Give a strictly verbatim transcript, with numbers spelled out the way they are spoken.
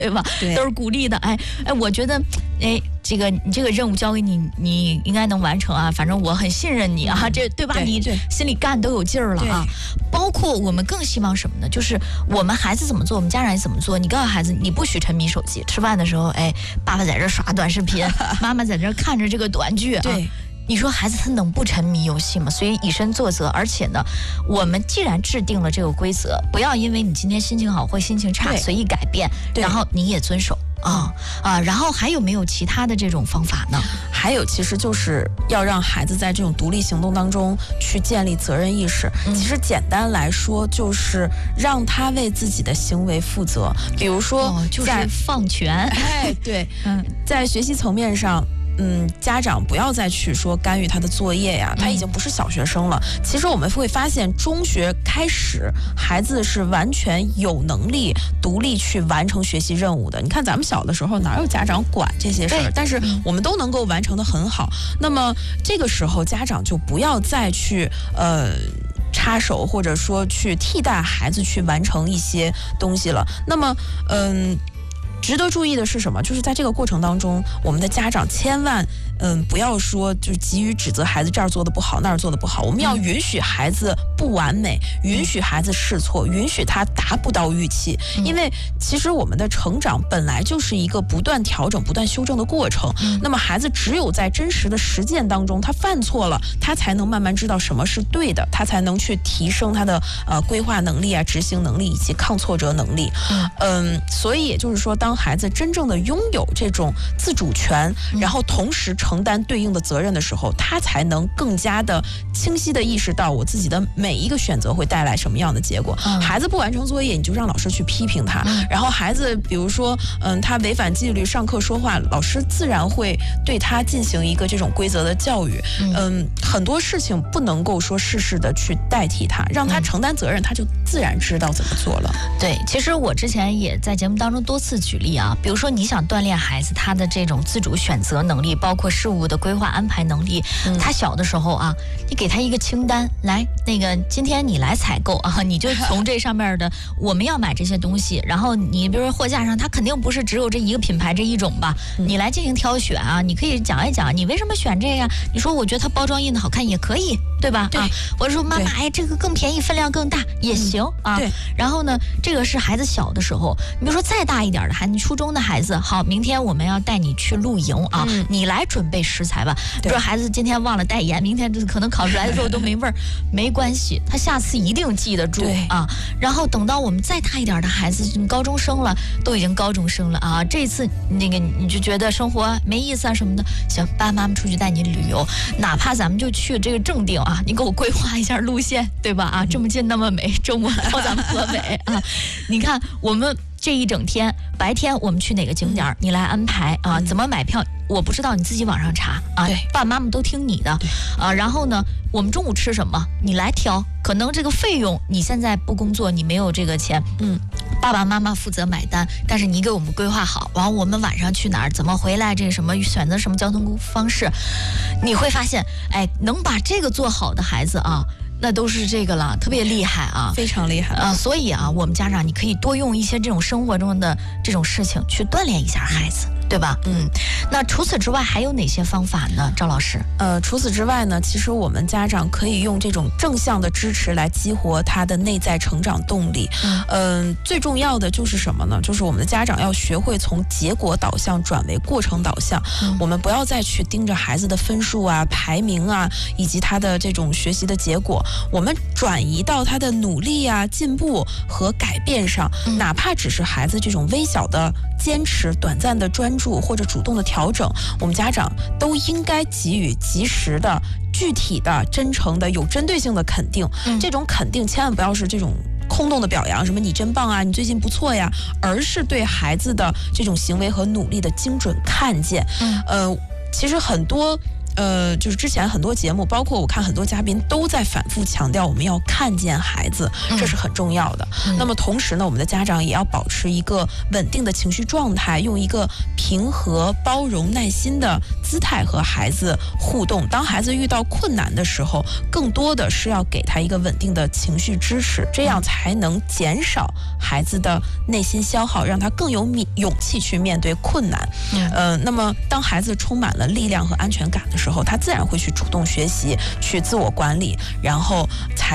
对吧？ 对， 都是鼓励的。哎哎，我觉得，哎，这个你这个任务交给你，你应该能完成啊。反正我很信任你啊，嗯、这对吧？ 对你心里干都有劲儿了啊。包括我们更希望什么呢？就是我们孩子怎么做，我们家长也怎么做。你告诉孩子，你不许沉迷手机。吃饭的时候，哎，爸爸在这刷短视频，妈妈在这看着这个短剧啊。 对。 你说孩子他能不沉迷游戏吗？所以以身作则，而且呢，我们既然制定了这个规则，不要因为你今天心情好或心情差随意改变，然后你也遵守啊啊。然后还有没有其他的这种方法呢？ 还有，其实就是要让孩子在这种独立行动当中去建立责任意识。嗯、其实简单来说，就是让他为自己的行为负责。比如说， 哦、就是放权。 哎，对，嗯，在学习层面上。嗯，家长不要再去说干预他的作业呀，他已经不是小学生了。嗯、其实我们会发现，中学开始，孩子是完全有能力独立去完成学习任务的。你看咱们小的时候哪有家长管这些事儿，但是我们都能够完成得很好。那么这个时候，家长就不要再去呃。插手或者说去替代孩子去完成一些东西了。那么，嗯。值得注意的是什么？就是在这个过程当中，我们的家长千万嗯不要说就急于指责孩子这儿做的不好那儿做的不好，我们要允许孩子不完美，允许孩子试错，允许他达不到预期。因为其实我们的成长本来就是一个不断调整不断修正的过程。那么孩子只有在真实的实践当中他犯错了，他才能慢慢知道什么是对的，他才能去提升他的呃规划能力啊、执行能力以及抗挫折能力。嗯，所以也就是说，当孩子真正的拥有这种自主权，然后同时承担对应的责任的时候，他才能更加的清晰的意识到我自己的每一个选择会带来什么样的结果。嗯、孩子不完成作业，你就让老师去批评他。嗯、然后孩子比如说，嗯，他违反纪律，上课说话，老师自然会对他进行一个这种规则的教育。嗯，嗯很多事情不能够说事事的去代替他，让他承担责任，他就自然知道怎么做了。 对，其实我之前也在节目当中多次举例啊，比如说你想锻炼孩子他的这种自主选择能力，包括事物的规划安排能力。嗯、他小的时候啊，你给他一个清单，来，那个今天你来采购啊，你就从这上面的我们要买这些东西，然后你比如说货架上，它肯定不是只有这一个品牌这一种吧，嗯、你来进行挑选啊，你可以讲一讲你为什么选这个，你说我觉得它包装印的好看也可以，对吧？ 对， 啊，或者说妈妈，哎，这个更便宜，分量更大也行、嗯、啊。 对。 然后呢，这个是孩子小的时候，你比如说再大一点的孩子，你初中的孩子，好，明天我们要带你去露营啊，嗯、你来准备食材吧。比如说孩子今天忘了带盐，明天可能烤出来的肉都没味儿，没关系，他下次一定记得住啊。然后等到我们再大一点的孩子，高中生了，都已经高中生了啊，这次那个你就觉得生活没意思啊什么的，行，爸爸妈妈出去带你旅游，哪怕咱们就去这个正定啊，你给我规划一下路线，对吧？啊，这么近那么美，周末到咱们河北啊，你看我们这一整天，白天我们去哪个景点，你来安排啊？怎么买票？我不知道，你自己网上查啊。 对， 爸爸妈妈都听你的啊。然后呢，我们中午吃什么，你来挑。可能这个费用，你现在不工作，你没有这个钱，嗯，爸爸妈妈负责买单，但是你给我们规划好，然后我们晚上去哪儿，怎么回来，这什么选择什么交通方式，你会发现，哎，能把这个做好的孩子啊。那都是这个了，特别厉害啊， 非常厉害啊！所以啊，我们家长你可以多用一些这种生活中的这种事情去锻炼一下孩子，对吧？嗯，那除此之外还有哪些方法呢，赵老师？ 呃，除此之外呢，其实我们家长可以用这种正向的支持来激活他的内在成长动力。嗯、呃，最重要的就是什么呢？就是我们的家长要学会从结果导向转为过程导向。嗯、我们不要再去盯着孩子的分数啊、排名啊，以及他的这种学习的结果。我们转移到他的努力啊、进步和改变上，嗯、哪怕只是孩子这种微小的坚持、短暂的专注或者主动的调整，我们家长都应该给予及时的、具体的、真诚的、有针对性的肯定。嗯、这种肯定千万不要是这种空洞的表扬，什么你真棒啊，你最近不错呀，而是对孩子的这种行为和努力的精准看见。嗯、呃，其实很多。呃，就是之前很多节目，包括我看很多嘉宾都在反复强调，我们要看见孩子，这是很重要的。嗯、那么同时呢，我们的家长也要保持一个稳定的情绪状态，用一个平和、包容、耐心的姿态和孩子互动。当孩子遇到困难的时候，更多的是要给他一个稳定的情绪支持，这样才能减少孩子的内心消耗，让他更有勇气去面对困难。嗯、呃，那么当孩子充满了力量和安全感的时候，他自然会去主动学习，去自我管理，然后才